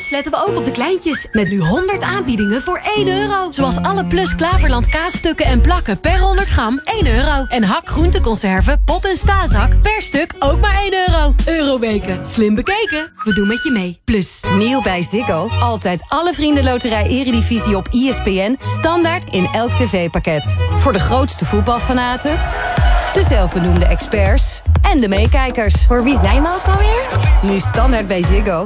Plus letten we ook op de kleintjes. Met nu 100 aanbiedingen voor €1. Zoals alle Plus Klaverland kaasstukken en plakken per 100 gram €1. En hak groenteconserven, pot en stazak per stuk ook maar €1. Euroweken, slim bekeken. We doen met je mee. Plus. Nieuw bij Ziggo. Altijd alle Vriendenloterij Eredivisie op ESPN. Standaard in elk tv-pakket. Voor de grootste voetbalfanaten, de zelfbenoemde experts en de meekijkers. Voor wie zijn we ook alweer? Nu standaard bij Ziggo.